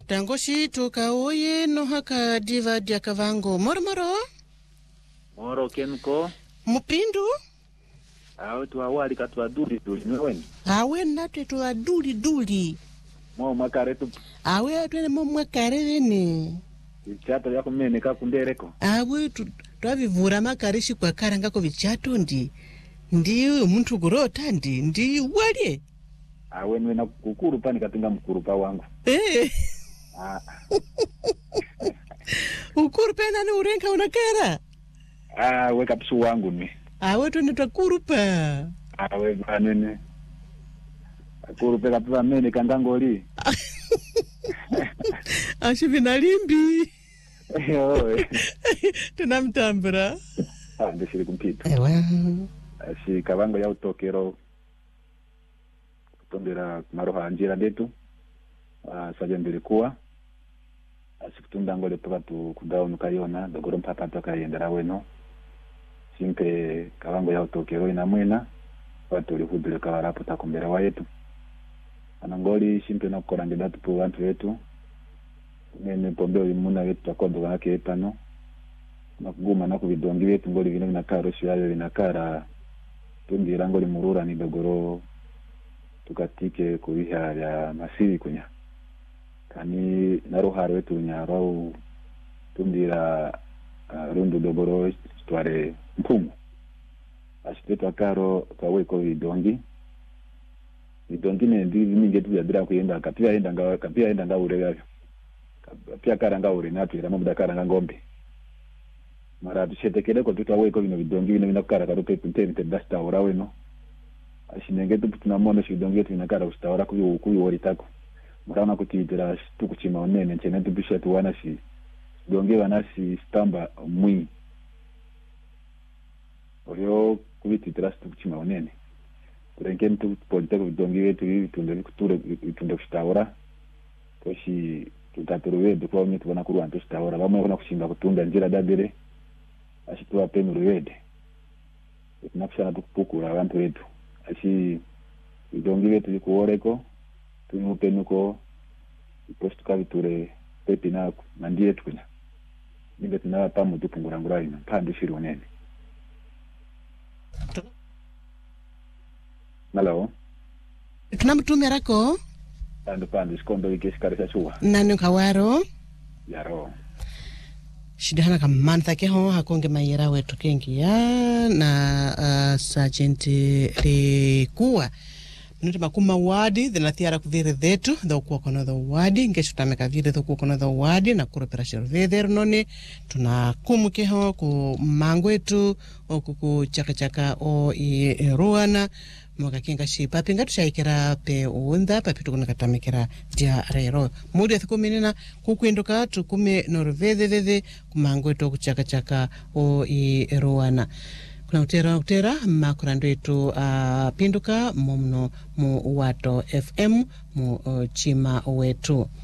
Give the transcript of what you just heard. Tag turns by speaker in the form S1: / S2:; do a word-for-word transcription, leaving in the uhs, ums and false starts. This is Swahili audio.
S1: Tangoshi toka oye no haka diva dia kavango. Moro moro?
S2: Moro kenko?
S1: Mupindu?
S2: Awe tu awali katu aduli duli mweni.
S1: Awe natu tu aduli duli.
S2: Mo makare tu.
S1: Awe atu mo makare vene.
S2: Vichato yako mene kakundereko.
S1: Awe tu twavivura makarishi kwa karanga ko vichato ndi. Ndi muntu kurota ndi ndi wale.
S2: Awe nwena kukuru pani katinga mkuru pa wangu.
S1: Eh.
S2: Ah.
S1: Ukuru pena ni urenka unakara.
S2: Ah, we kapsu wangu ni.
S1: Awe tu nitwa kurupa.
S2: Awe banene. Kurupe kapsu mene kangangoli.
S1: Ashivina limbi.
S2: Oe.
S1: Tunamtambura.
S2: Ah, ndeshiri kumpita.
S1: Ewa.
S2: Ashi kavango ya utokero. Kutondera maroha anjira detu. Ah, saja mbilikuwa. Asikutunda ngole toka tu kudao nukayona. Dogoro mpapa toka yendera weno. Simpe kavango ya utokero ina mwena. Watu ulihudule kawarapu takumbera wa yetu. Anangoli simpe na kukorange datu po wantu yetu. Nene pombeo imuna yetu takondo wanake etano. Nakuguma na kuvidongi yetu ngoli vina vinakara roshi yayo vinakara. Tungira ngoli murura ni dogoro. Tukatike kuhiha ya masiri kunya. Kani naruhari wetu nyarau. Tundira uh, rundu dogoro tuare mpumu. Asitetu akaro kaweko vidongi. Vidongi ne ndi mingetu ya bila kuyenda kapia enda nga kapia enda nga urega. Kapia karanga ure natu ila mabuda karanga ngombe. Mara tushetekele ko tutaweko bino vidongi bino binakara karupe punteni te dasta urawe no. Ashinengetu tunamono shidongi yetu inakara ustawara kuyo kuyo oritako. Murana kutitira tukuchima onene nchene tubisha tuwana shi donge wanasi stamba mwi. Oyo kubititira tukuchima onene. Kurenken tu politeko vidongi yetu vitunde kuture vitunde kustaura. Koshi tutaturuwe dukwa onye tubona kuruwa ntu staura. Bamwe kuna kushinga kutunda njira dabire. Ashi tuwa penu ruwede. Tunakushana tukupukura abantu wetu. Ashi vidongi yetu vikuoreko. Tumu penuko. Ipostu kaviture pepi na nandi yetu kunya. Nibe tunawa pamu tupungurangura ina. Pandi shiru onene. Hello.
S1: Tunamtumira ko?
S2: Pandi pandi sikondo wiki sikarisa chuwa.
S1: Nani kawaro?
S2: Yaro.
S1: Shidana kamantha keho hakonge mayera wetu kengi ya na uh, Sergeant Rekuwa. Nuti makuma wadi dhina thiara kuvire dhetu dha ukuwa kono dha wadi ngeshu tameka vire dha ukuwa kono dha wadi na kuro pera shiru vedher noni tuna kumu keho ku mangu etu o kuku chaka chaka o i ruana mwaka kinga shi papi ngatu shaikera pe uunda papi tukuna katamekera dia rero mudi athiku minina kukuinduka tukume norvedhe vedhe kumangu etu kuchaka chaka o i ruana. Kuna utera utera makurando yetu uh, pinduka mumno mu Wato F M mu uh, chima wetu.